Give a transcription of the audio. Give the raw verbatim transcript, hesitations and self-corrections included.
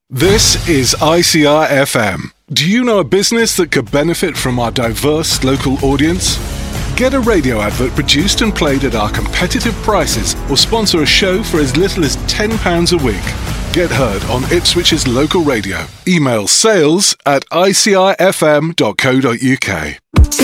This is I C R F M. Do you know a business that could benefit from our diverse local audience? Get a radio advert produced and played at our competitive prices, or sponsor a show for as little as ten pounds a week. Get heard on Ipswich's local radio. Email sales at I C R F M dot co dot U K.